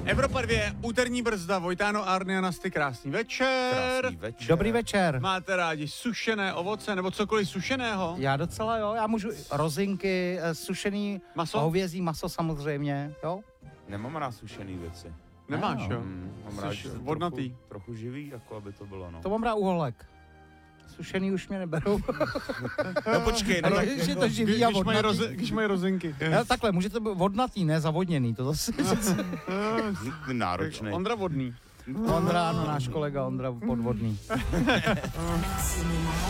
Evropa 2, úterní brzda, Vojtáno, Arny a Nasty, krásný večer. Krásný večer. Dobrý večer. Máte rádi sušené ovoce nebo cokoliv sušeného? Já docela jo, já můžu rozinky, sušený Maso? hovězí maso samozřejmě, jo. Nemám rád sušený věci. Nemáš, jo? Mám rád, Jsi že to vodnatý. trochu živý, jako aby to bylo, no. To mám rád uholek. Sušený už mě neberou. No počkej, no tak Když je to živý a vodnatý. Když mají rozinky. Takhle, může to být vodnatý, ne zavodněný. To zase náročný. Ondra vodný. Ondra, no náš kolega Ondra podvodný.